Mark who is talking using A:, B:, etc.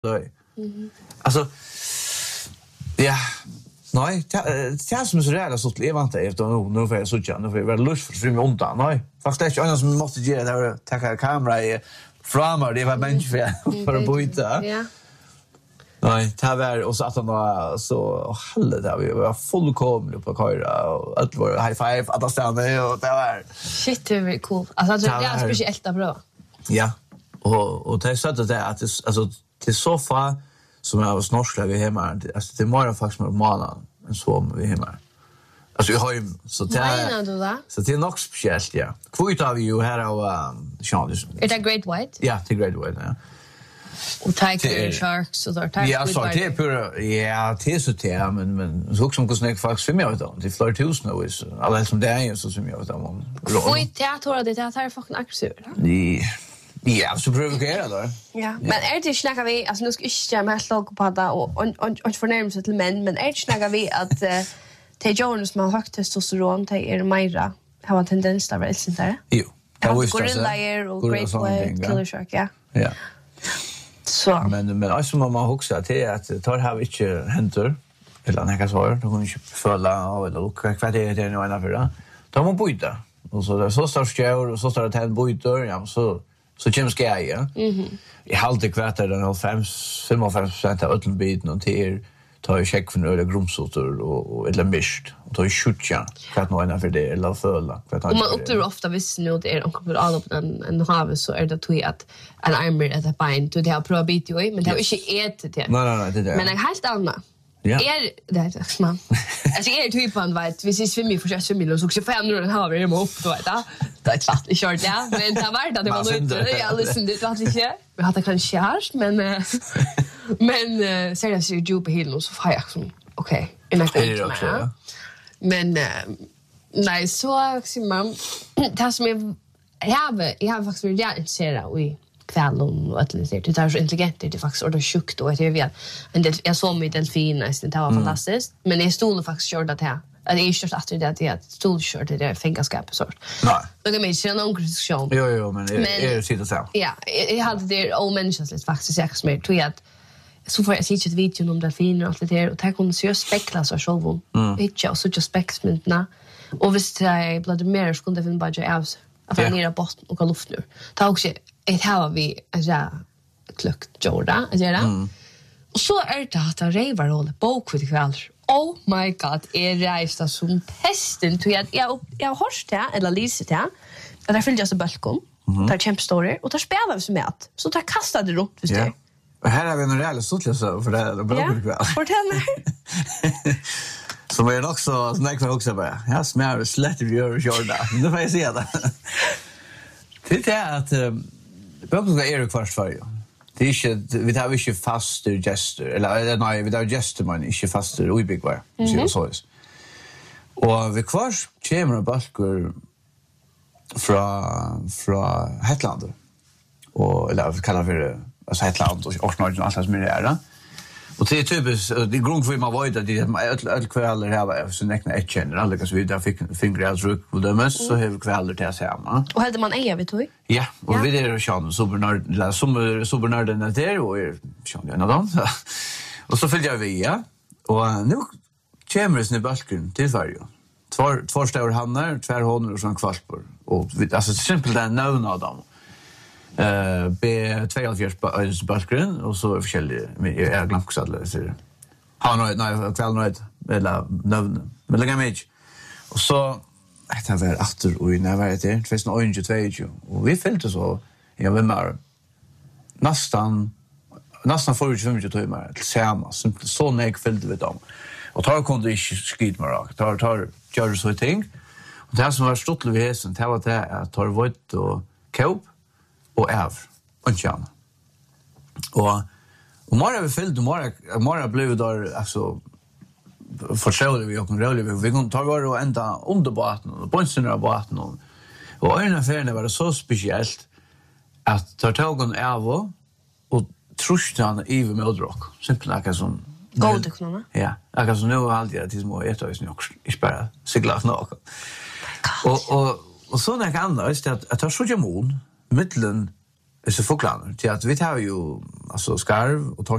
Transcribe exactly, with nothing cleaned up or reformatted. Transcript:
A: Mm. Alltså, ja, nej, det är som är så rädd så jag väntar efter nu, nu får jag sådja, nu får jag vara lust för fri mig undan, nej. Faktiskt är det inte som måste göra det här, ta kamera i framar, det var människa för att byta.
B: Ja.
A: Nej, det var och så att han var så hallet där vi var fullkomligt på köra och allt var high five att stanna och det var
B: shit det var cool. Alltså det är speciellt bra.
A: Ja. Och och det sa det att det, alltså till soffa som jag var snorsla vi hemma alltså det var faktiskt med månaden en så vi hemma. Alltså jag har ju så det är så det är nog speciellt ja. Kvot av ju här och Charles.
B: Är det Great White?
A: Ja, det är Great White ja.
B: Och tiger sharks och där.
A: Ja, så det är pura ja, det är så det men men så också som faktiskt för mig då. Det flör tusen nu är alla som det är så som jag då.
B: Oj, teater det är fucking aggressivt.
A: Nej. Ja, så provokera då.
B: Ja, men är det snackar vi alltså nu ska jag med slag på det och och och förnärmelse till män, men är det snackar vi att till Jonas man högt testosteron till er Myra har en tendens där väl inte där?
A: Jo.
B: Ja, gorilla är och Great White Killer Shark, ja.
A: Ja.
B: Så.
A: Men men alltså man man också att det att tar här inte händer eller några svar då kan inte följa eller lucka vad det är det nu ena för då. Då man byta. Och så där så står skär och så står det en byter ja så så kommer ska jag ja. Mhm. I halde kvarter den fem fem procent av öllum biten och till tar ju check för öle grumsotor och eller mist och tar ju skjutja för att nå ena för det eller föla för att
B: och man upplever ofta visst nu det är onkel all upp en en have så är det tog att en armor att ett bein till det har prova bit ju men det har inte ätit det.
A: Nej nej nej det där.
B: Men en helt annan. Ja. Är det är man. Alltså är typen vet vi ses svimmar för svimmar och så också fem nu den har vi upp då vet jag. Det är klart det kört ja men det var det var nog jag lyssnade det var inte. Vi hade kanske kärst men men så det ser ju på hela så får jag som okej innan jag men nej så man det som jag har jag har faktiskt varit intresserad i kvällen och att det är så intelligent det är faktiskt och det sjukt och det är vet en del jag såg med delfiner det var fantastiskt men det stod faktiskt kört det här att det är just att det är stod kört det är fingerskap så. Nej. Det kan man ju någon konstruktion.
A: Jo jo men är det sitter så.
B: Ja, jag hade det all människans lite faktiskt jag som tror att så får jag se ett video om delfiner och allt det där och ta kunna se spekla så själv. Inte och så just spexmentna. Och visst jag blev mer skulle det finna bara jag att jag ner på botten och luft nu. Ta också ett här vi alltså kluck Jorda, är det? Och så är det att det revar roll bok för kväll. Oh my god, är rejsta som pesten till att jag jag har hört det eller läst det. Att det fylls av balkon. Där champ story och där spelar vi som mat. Så där kastar det runt visst det.
A: Och här har vi en rejäl stortlösa för det är bra för kväll.
B: Fortell mig.
A: Som är också snackar också bara. Jag smär slätt vi gör Jorda. Nu får jag se det. Det är att Böbeln är Erik först för ju. Det är inte, vi har inte faster gester, eller nej, vi har gester men inte faster obyggvar, så så är. Och vi kvars kommer och balkor från från Hetland. Och eller vi kallar för det alltså Hetland och Årsnord och allt som är där. Och det är typiskt, det är grund för man var det att all kvällar här var så näkna ett känner alla så vi där fick fingrar ruk på dem så har vi kvällar till samma.
B: Och hade man är vet du?
A: Ja, och vi är Sean Sobernard, la som Sobernard den där och är Sean den då. Och så följer vi ja. Och nu kommer det balken till varje. Två två stora hannar, två honor och sån kvalpar. Och alltså simpelt den navn av dem. Eh B två fjärs balken och så forskjellige jag glömde också att så. Han har nej kväll nu eller navn. Men lägga mig. Och så det var åter och när var det tjugohundratjugotvå och vi följde så jag var med nästan nästan fyrtiofem timmar till samma som så när jag följde vi dem. Och tar kunde inte skit med rak. Tar tar gör så ting. Och det som var stort vi hästen det var det att tar vått och kåp och äv och tjäna. Och och mera vi följde mera mera blev där alltså förstår vi och roligt vi vi kan ta var och ända under båten och bonsen av båten och och en affär var det så speciellt att ta tågen av och trustan i med rock simpelt like som
B: god ekonomi
A: ja jag så nu alltid att det små ett år snart i spara seglas nog och och och så när kan då är det att ta så jamon mitten så fåglarna till att vi tar ju alltså skarv och